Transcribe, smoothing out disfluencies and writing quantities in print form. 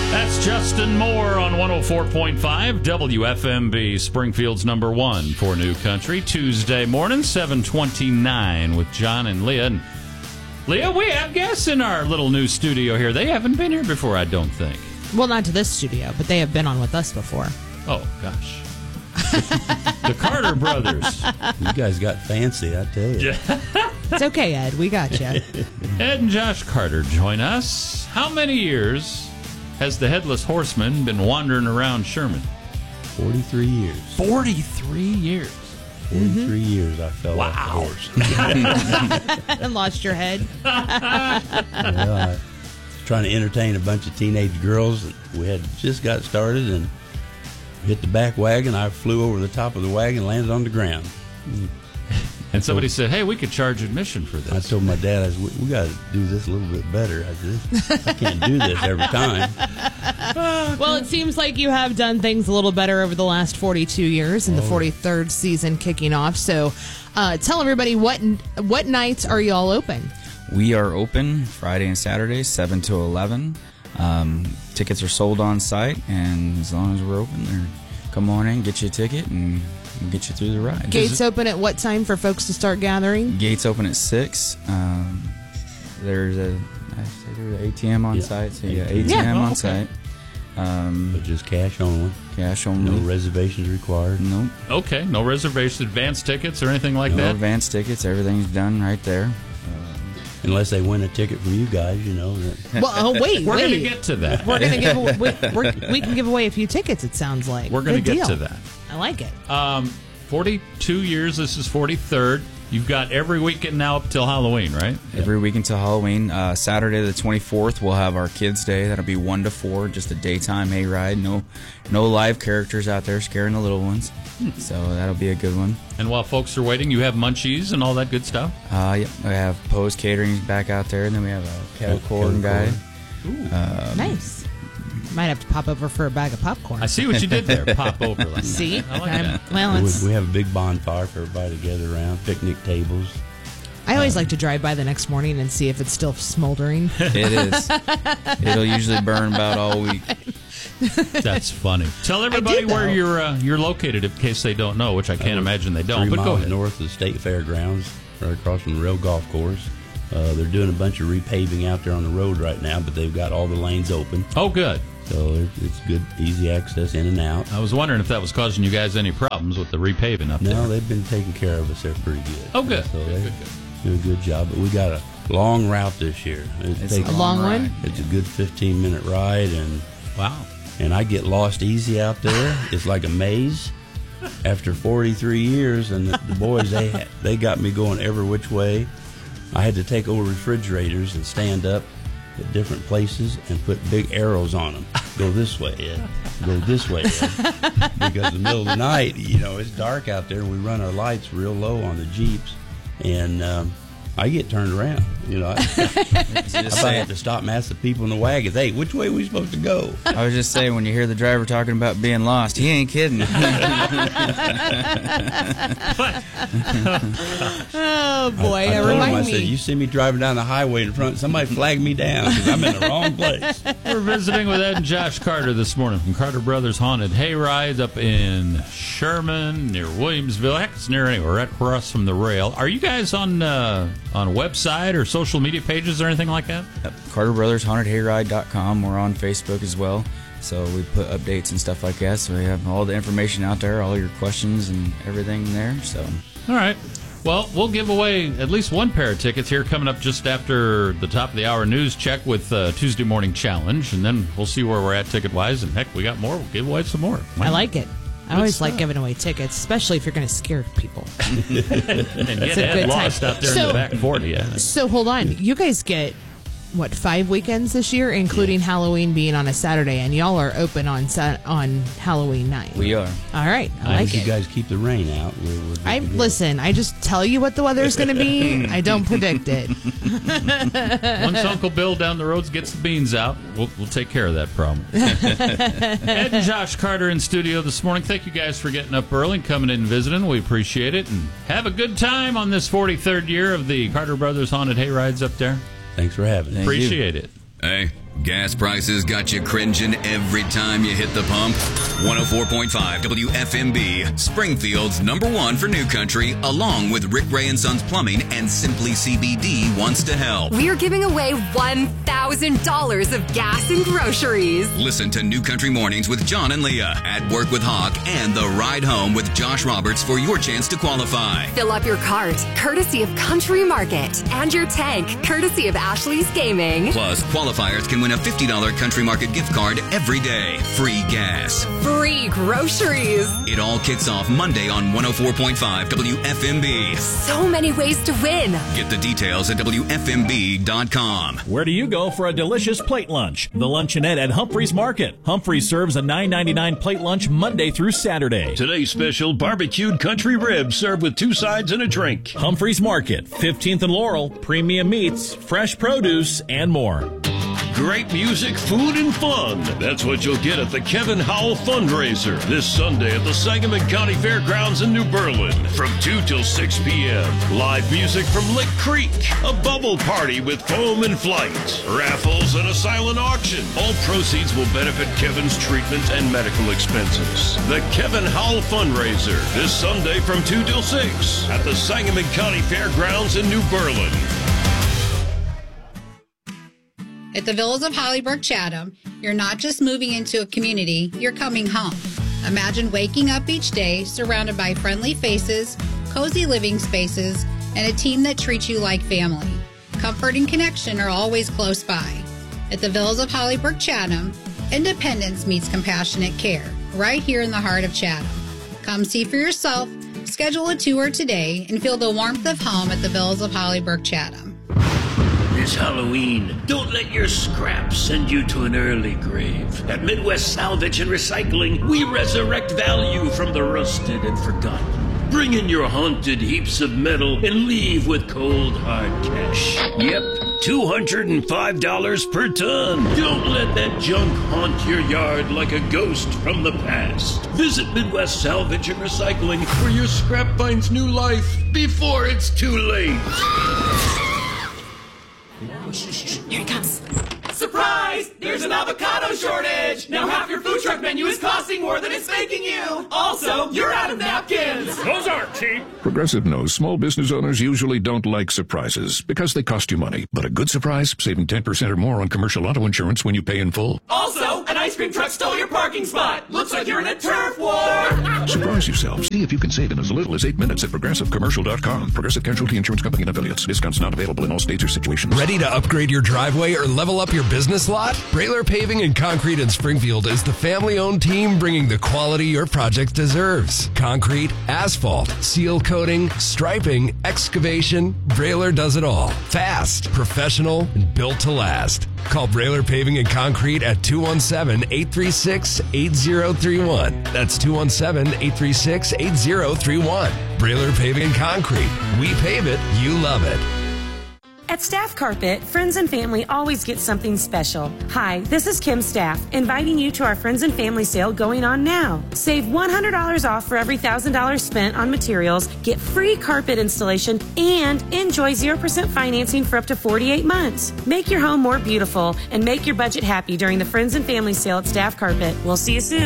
That's Justin Moore on 104.5 WFMB, Springfield's number one for New Country. Tuesday morning, 7:29 with John and Leah. And Leah, we have guests in our little new studio here. They haven't been here before, I don't think. Well, not to this studio, but they have been on with us before. Oh, gosh. The Carter brothers. You guys got fancy, I tell you. It's okay, Ed. We got you. Ed and Josh Carter join us. How many years has the Headless Horseman been wandering around Sherman? 43 years. 43 years. 43 years I fell off the horse. And lost your head. I was trying to entertain a bunch of teenage girls. We had just got started and hit the back wagon. I flew over the top of the wagon, landed on the ground. And somebody said, hey, we could charge admission for this. I told my dad, I said, we got to do this a little bit better. I said, I can't do this every time. Well, it seems like you have done things a little better over the last 42 years and the 43rd season kicking off. So tell everybody, what nights are you all open? We are open Friday and Saturday, 7 to 11. Tickets are sold on site, and as long as we're open, come on in, get you a ticket, and we'll get you through the ride. Gates open at what time for folks to start gathering? Gates open at 6. There's a ATM on site, so yeah, ATM on site. But just cash only. Cash only. No reservations required. Nope. Okay, no reservation, advance tickets or anything like No that? advance tickets. Everything's done right there. Unless they win a ticket from you guys, you know. Well, wait. We're going to get to that. We're going to we can give away a few tickets, it sounds like. We're going to Good get deal. to that. I like it. 42 years, this is 43rd. You've got every weekend now up till Halloween, right? Every week until Halloween. Saturday the 24th, we'll have our Kids' Day. That'll be 1 to 4, just a daytime hayride. No live characters out there scaring the little ones. So that'll be a good one. And while folks are waiting, you have munchies and all that good stuff? Yep. We have Pose Catering back out there, and then we have a kettle corn guy. Nice. Might have to pop over for a bag of popcorn. I see what you did there. Pop over. Like See? I like that. Well, We have a big bonfire for everybody to gather around, picnic tables. I always like to drive by the next morning and see if it's still smoldering. It is. It'll usually burn about all week. That's funny. Tell everybody where you're located in case they don't know, which I can't imagine they don't. 3 But go miles ahead. north of the State Fairgrounds, right across from the rail golf course. They're doing a bunch of repaving out there on the road right now, but they've got all the lanes open. Oh, good. So it's good, easy access in and out. I was wondering if that was causing you guys any problems with the repaving up there. No, they've been taking care of us. They're pretty good. Oh, good. So Good, they good. do a good job. But we got a long route this year. It's A long one? It's a good 15-minute ride, and Wow. and I get lost easy out there. It's like a maze. After 43 years, and the boys, they got me going every which way. I had to take over refrigerators and stand up at different places and put big arrows on them. Go this way, Ed. Go this way, Ed. Because in the middle of the night, it's dark out there, and we run our lights real low on the Jeeps, and I get turned around. I have to stop and ask the people in the wagons, hey, which way are we supposed to go? I was just saying, when you hear the driver talking about being lost, he ain't kidding. Oh, boy. I told him, Remind I me. said, you see me driving down the highway in front, somebody flag me down because I'm in the wrong place. We're visiting with Ed and Josh Carter this morning from Carter Brothers Haunted Hayride up in Sherman, near Williamsville. Heck, it's near anywhere, right across from the rail. Are you guys on a website or social media pages or anything like that? CarterBrothersHauntedHayride.com. We're on Facebook as well. So we put updates and stuff like that. So we have all the information out there, all your questions and everything there. So All right. Well, we'll give away at least one pair of tickets here coming up just after the top of the hour news check with Tuesday Morning Challenge, and then we'll see where we're at ticket-wise, and heck, we got more. We'll give away some more. I like it. I always stuff. like giving away tickets, especially if you're going to scare people. And get a Ed good lost time. out there in the back 40. Yeah. So hold on. You guys get, 5 weekends this year, including Halloween being on a Saturday, and y'all are open on Halloween night. we are. All right. I like If you it. guys keep the rain out, we're good to go. Listen, I just tell you what the weather's going to be. I don't predict it. Once Uncle Bill down the road gets the beans out, we'll take care of that problem. Ed and Josh Carter in studio this morning. Thank you guys for getting up early and coming in and visiting. We appreciate it. And have a good time on this 43rd year of the Carter Brothers Haunted Hayrides up there. Thanks for having me. Appreciate it. Hey, Gas prices got you cringing every time you hit the pump? 104.5 WFMB, Springfield's #1 for New Country, along with Rick Ray and Sons Plumbing and Simply CBD wants to help. We're giving away $1,000 of gas and groceries. Listen to New Country Mornings with John and Leah, At Work with Hawk, and The Ride Home with Josh Roberts for your chance to qualify. Fill up your cart, courtesy of Country Market, and your tank, courtesy of Ashley's Gaming. Plus, qualifiers can win a $50 Country Market gift card every day. Free gas. Free groceries. It all kicks off Monday on 104.5 WFMB. So many ways to win. Get the details at WFMB.com. Where do you go for a delicious plate lunch? The Luncheonette at Humphreys Market. Humphreys serves a $9.99 plate lunch Monday through Saturday. Today's special, barbecued country ribs served with 2 sides and a drink. Humphreys Market, 15th and Laurel, premium meats, fresh produce, and more. Great music, food, and fun. That's what you'll get at the Kevin Howell Fundraiser this Sunday at the Sangamon County Fairgrounds in New Berlin from 2 till 6 p.m. Live music from Lick Creek, a bubble party with foam and flight, raffles, and a silent auction. All proceeds will benefit Kevin's treatment and medical expenses. The Kevin Howell Fundraiser this Sunday from 2 till 6 at the Sangamon County Fairgrounds in New Berlin. At the Villas of Hollybrook Chatham, you're not just moving into a community, you're coming home. Imagine waking up each day surrounded by friendly faces, cozy living spaces, and a team that treats you like family. Comfort and connection are always close by. At the Villas of Hollybrook Chatham, independence meets compassionate care, right here in the heart of Chatham. Come see for yourself, schedule a tour today, and feel the warmth of home at the Villas of Hollybrook Chatham. This Halloween, don't let your scraps send you to an early grave. At Midwest Salvage and Recycling, we resurrect value from the rusted and forgotten. Bring in your haunted heaps of metal and leave with cold, hard cash. Yep, $205 per ton. Don't let that junk haunt your yard like a ghost from the past. Visit Midwest Salvage and Recycling, where your scrap finds new life before it's too late. Here he comes. Surprise! There's an avocado shortage! Now half your food truck menu is costing more than it's making you! Also, you're out of napkins! Those aren't cheap! Progressive knows small business owners usually don't like surprises because they cost you money. But a good surprise, saving 10% or more on commercial auto insurance when you pay in full. Also, an ice cream truck stole your parking spot! Looks like you're in a turf war! Surprise yourself. See if you can save in as little as 8 minutes at ProgressiveCommercial.com. Progressive Casualty Insurance Company and Affiliates. Discounts not available in all states or situations. Ready to upgrade your driveway or level up your business lot? Brailer Paving and Concrete in Springfield is the family-owned team bringing the quality your project deserves. Concrete, asphalt, seal coating, striping, excavation, Brailer does it all. Fast, professional, and built to last. Call Brailer Paving and Concrete at 217-836-8031. That's 217-836-8031. Brailer Paving and Concrete. We pave it, you love it. At Staff Carpet, friends and family always get something special. Hi, this is Kim Staff, inviting you to our Friends and Family sale going on now. Save $100 off for every $1,000 spent on materials, get free carpet installation, and enjoy 0% financing for up to 48 months. Make your home more beautiful and make your budget happy during the Friends and Family sale at Staff Carpet. We'll see you soon.